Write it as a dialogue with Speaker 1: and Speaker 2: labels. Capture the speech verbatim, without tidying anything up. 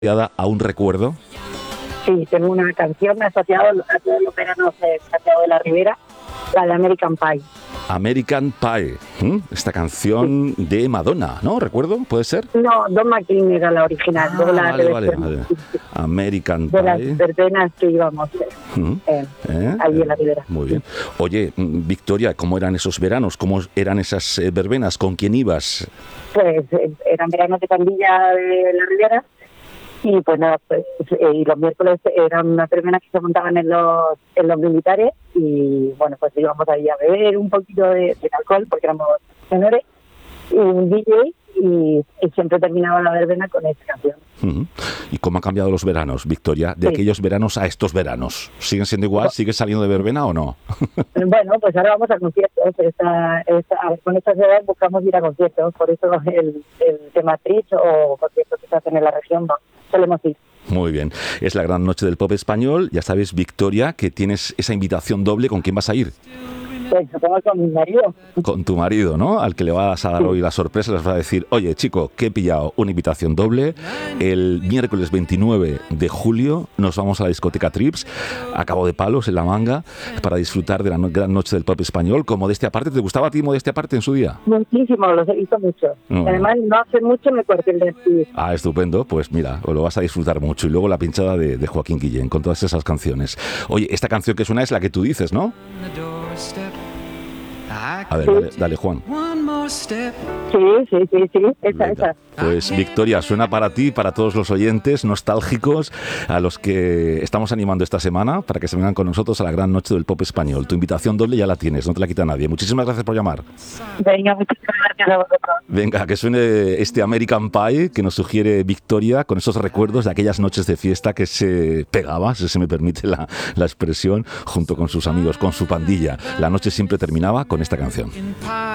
Speaker 1: asociada a un recuerdo?
Speaker 2: Sí, tengo una canción asociada a todos los veranos de Santiago de la Ribera, la de American Pie.
Speaker 1: American Pie, ¿Mm? Esta canción sí. de Madonna, ¿no? ¿Recuerdo? ¿Puede ser?
Speaker 2: No, Don McLean era la original.
Speaker 1: Ah,
Speaker 2: de la
Speaker 1: vale, vale, vale. American
Speaker 2: de
Speaker 1: Pie.
Speaker 2: De las verbenas que íbamos
Speaker 1: ¿Mm?
Speaker 2: eh,
Speaker 1: ¿Eh?
Speaker 2: allí en la Ribera.
Speaker 1: Muy bien. Oye, Victoria, ¿cómo eran esos veranos? ¿Cómo eran esas eh, verbenas? ¿Con quién ibas?
Speaker 2: Pues eh, eran veranos de pandilla de la Ribera. Y pues nada, pues eh, y los miércoles eran unas verbenas que se montaban en los en los militares y bueno, pues íbamos ahí a beber un poquito de, de alcohol porque éramos menores y un D J y, y siempre terminaba la verbena con esta canción.
Speaker 1: Uh-huh. ¿Y cómo han cambiado los veranos, Victoria? De sí. aquellos veranos a estos veranos. ¿Siguen siendo igual? ¿Sigues saliendo de verbena o no?
Speaker 2: Bueno, pues ahora vamos a conciertos. Esta, esta, con estas edades buscamos ir a conciertos, por eso el, el tema Trich o conciertos que se hacen en la región no solemos ir.
Speaker 1: Muy bien. Es la gran noche del pop español. Ya sabes, Victoria, que tienes esa invitación doble. ¿Con quién vas a ir?
Speaker 2: Pues supongo con mi marido.
Speaker 1: Con tu marido, ¿no? Al que le vas a dar sí. hoy la sorpresa, les vas a decir, oye, chico, que he pillado una invitación doble. El miércoles veintinueve de julio nos vamos a la discoteca Trips, a Cabo de Palos, en La Manga, para disfrutar de la no- gran noche del pop español. ¿Con Modestia Aparte? ¿Te gustaba a ti Modestia Aparte en su día?
Speaker 2: Muchísimo, los he visto mucho. No. Además, no hace mucho me corté el dentista.
Speaker 1: Ah, estupendo. Pues mira, lo vas a disfrutar mucho. Y luego la pinchada de, de Joaquín Guillén, con todas esas canciones. Oye, esta canción que suena es la que tú dices, ¿no? A ver, dale, dale, Juan.
Speaker 2: Sí, sí, sí, sí, esa, esa.
Speaker 1: Pues Victoria, suena para ti y para todos los oyentes nostálgicos a los que estamos animando esta semana para que se vengan con nosotros a la gran noche del pop español. Tu invitación doble ya la tienes, no te la quita nadie. Muchísimas gracias por llamar.
Speaker 2: Venga, muchísimas gracias a vosotros.
Speaker 1: Venga, que suene este American Pie que nos sugiere Victoria con esos recuerdos de aquellas noches de fiesta que se pegaba, si se me permite la, la expresión, junto con sus amigos, con su pandilla. La noche siempre terminaba con esta canción.